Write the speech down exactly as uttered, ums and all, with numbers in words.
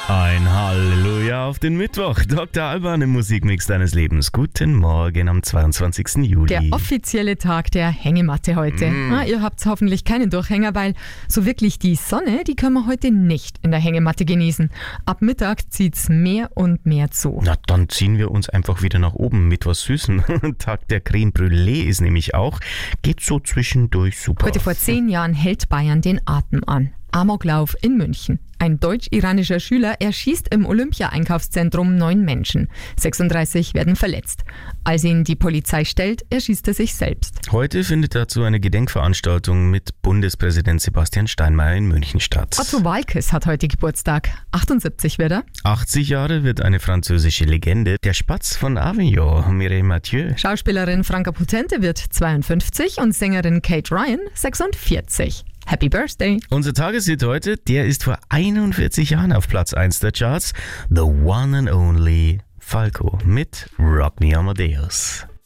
Ein Halleluja auf den Mittwoch. Doktor Alban im Musikmix deines Lebens. Guten Morgen am zweiundzwanzigsten Juli. Der offizielle Tag der Hängematte heute. Mm. Na, ihr habt hoffentlich keinen Durchhänger, weil so wirklich die Sonne, die können wir heute nicht in der Hängematte genießen. Ab Mittag zieht's mehr und mehr zu. Na, dann ziehen wir uns einfach wieder nach oben mit was Süßem. Tag der Creme Brûlée ist nämlich auch. Geht so zwischendurch super. Heute vor zehn Jahren hält Bayern den Atem an. Amoklauf in München. Ein deutsch-iranischer Schüler erschießt im Olympia-Einkaufszentrum neun Menschen. sechsunddreißig werden verletzt. Als ihn die Polizei stellt, erschießt er sich selbst. Heute findet dazu eine Gedenkveranstaltung mit Bundespräsident Sebastian Steinmeier in München statt. Otto Waalkes hat heute Geburtstag. achtundsiebzig wird er. achtzig Jahre wird eine französische Legende, der Spatz von Avignon, Mireille Mathieu. Schauspielerin Franka Potente wird zweiundfünfzig und Sängerin Kate Ryan sechsundvierzig. Happy Birthday! Unser Tageshit heute, der ist vor einundvierzig Jahren auf Platz eins der Charts. The One and Only Falco mit Rock Me Amadeus.